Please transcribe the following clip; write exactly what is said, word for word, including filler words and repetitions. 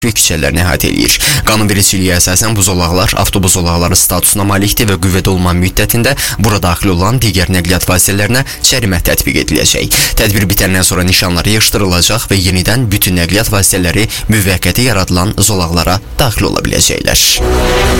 küçələrini əhatə eləyir. Qanunvericiliyə əsasən bu zolaqlar avtobus zolaqları statusuna malikdir və qüvvədə olma müddətində bura daxil olan digər nəqliyyat vasitələrinə cərimə tətbiq ediləcək. Tədbir bitəndən sonra nişanlar yığışdırılacaq və yenidən bütün nəqliyyat vasitələri müvəqqəti yaradılan zolaqlara daxil ola biləcəklər.